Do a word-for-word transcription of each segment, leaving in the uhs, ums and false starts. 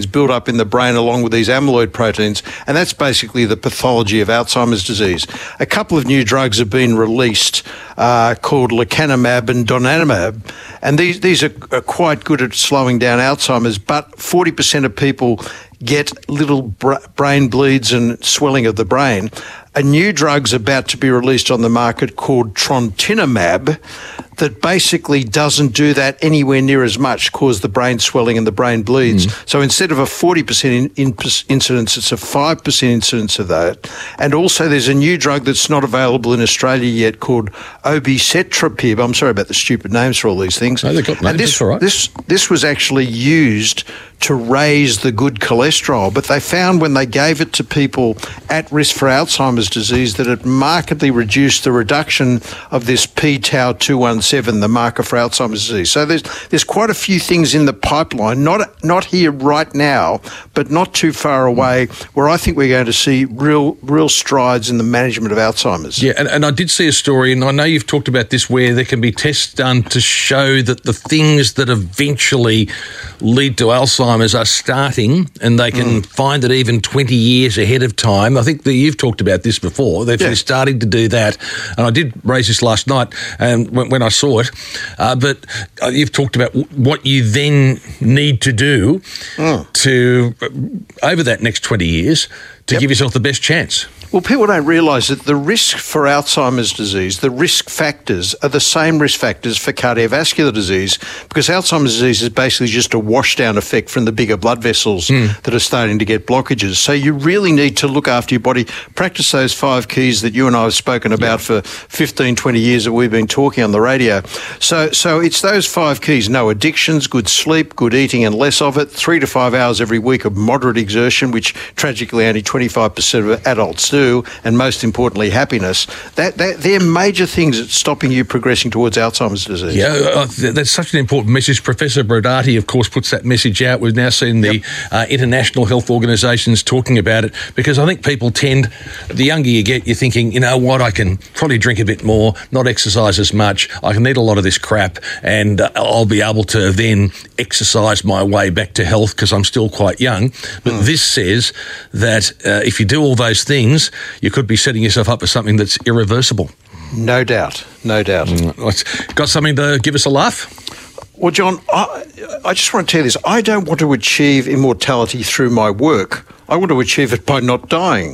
built up in the brain along with these amyloid proteins, and that's basically the pathology of Alzheimer's disease. A couple of new drugs have been released uh, called lecanemab and donanemab, and these, these are, are quite good at slowing down Alzheimer's, but forty percent of people get little bra- brain bleeds and swelling of the brain. A new drug's about to be released on the market called trontinemab that basically doesn't do that anywhere near as much, cause the brain swelling and the brain bleeds. Mm. So instead of a forty percent in, in, incidence, it's a five percent incidence of that. And also there's a new drug that's not available in Australia yet called obicetrapib. I'm sorry about the stupid names for all these things. No, they've got names, and this, that's all right. This, this was actually used to raise the good cholesterol, but they found when they gave it to people at risk for Alzheimer's disease that it markedly reduced the reduction of this p tau two one seven, the marker for Alzheimer's disease. So there's there's quite a few things in the pipeline, not not here right now, but not too far away, where I think we're going to see real real strides in the management of Alzheimer's. Yeah, and, and I did see a story, and I know you've talked about this, where there can be tests done to show that the things that eventually lead to Alzheimer's are starting, and they can mm. find it even twenty years ahead of time. I think that you've talked about this before. They're yeah. starting to do that, and I did raise this last night um, when, when I saw it. Uh, but uh, you've talked about w- what you then need to do mm. to uh, over that next twenty years to yep. give yourself the best chance. Well, people don't realise that the risk for Alzheimer's disease, the risk factors, are the same risk factors for cardiovascular disease, because Alzheimer's disease is basically just a washdown effect from the bigger blood vessels mm. that are starting to get blockages. So you really need to look after your body, practice those five keys that you and I have spoken about yeah. for fifteen, twenty years that we've been talking on the radio. So, so it's those five keys: no addictions, good sleep, good eating and less of it, three to five hours every week of moderate exertion, which tragically only twenty-five percent of adults do, and most importantly, happiness. That, that they're major things that's stopping you progressing towards Alzheimer's disease. Yeah, uh, that's such an important message. Professor Brodati, of course, puts that message out. We've now seen the yep. uh, international health organisations talking about it, because I think people tend, the younger you get, you're thinking, you know what, I can probably drink a bit more, not exercise as much, I can eat a lot of this crap, and uh, I'll be able to then exercise my way back to health because I'm still quite young. But mm. this says that uh, if you do all those things, you could be setting yourself up for something that's irreversible. No doubt, no doubt. Mm. Got something to give us a laugh? Well, John, I, I just want to tell you this. I don't want to achieve immortality through my work. I want to achieve it by not dying.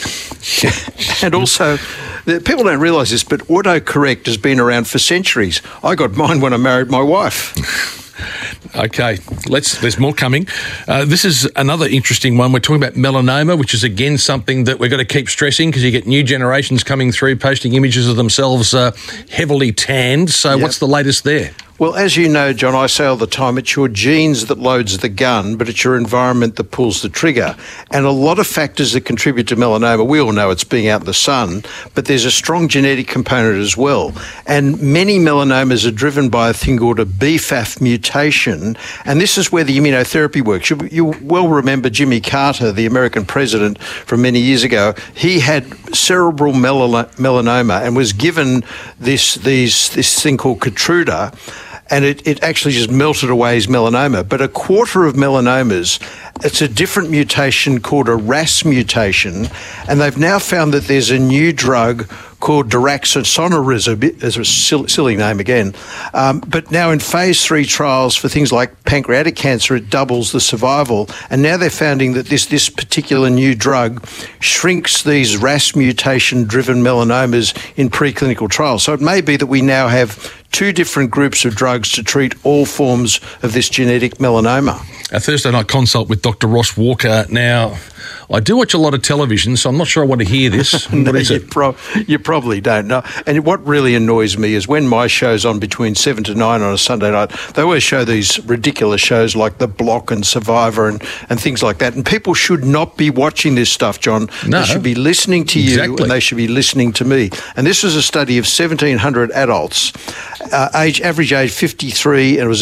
And also, people don't realise this, but autocorrect has been around for centuries. I got mine when I married my wife. Okay, let's. There's more coming. Uh, this is another interesting one. We're talking about melanoma, which is, again, something that we've got to keep stressing, because you get new generations coming through posting images of themselves uh, heavily tanned. So yep. what's the latest there? Well, as you know, John, I say all the time, it's your genes that loads the gun, but it's your environment that pulls the trigger. And a lot of factors that contribute to melanoma, we all know it's being out in the sun, but there's a strong genetic component as well. And many melanomas are driven by a thing called a B F A F mutation, and this is where the immunotherapy works. You, you well remember Jimmy Carter, the American president from many years ago. He had cerebral melanoma and was given this, these, this thing called Keytruda, and it, it actually just melted away his melanoma. But a quarter of melanomas, it's a different mutation called a R A S mutation, and they've now found that there's a new drug called daraxonrasib, as a silly name again, um, but now in phase three trials for things like pancreatic cancer, it doubles the survival, and now they're finding that this, this particular new drug shrinks these R A S mutation-driven melanomas in preclinical trials. So it may be that we now have two different groups of drugs to treat all forms of this genetic melanoma. A Thursday night consult with Doctor Ross Walker. Now, I do watch a lot of television, so I'm not sure I want to hear this. no, what is you, it? Pro- you probably don't know. And what really annoys me is when my show's on between seven to nine on a Sunday night, they always show these ridiculous shows like The Block and Survivor and, and things like that. And people should not be watching this stuff, John. No. They should be listening to you exactly. and they should be listening to me. And this was a study of seventeen hundred adults, uh, age average age fifty-three, and it was at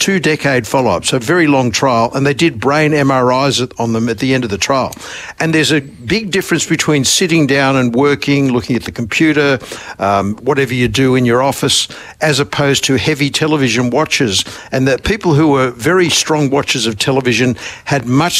two-decade follow-up, so a very long trial, and they did brain M R Is on them at the end of the trial. And there's a big difference between sitting down and working, looking at the computer, um, whatever you do in your office, as opposed to heavy television watchers. And that people who were very strong watchers of television had much